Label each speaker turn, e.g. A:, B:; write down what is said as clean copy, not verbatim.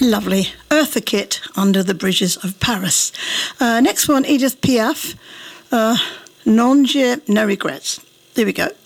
A: Lovely. Eartha Kitt, Under the Bridges of Paris. Next one, Edith Piaf, Non J'ai No Regrets. There we go.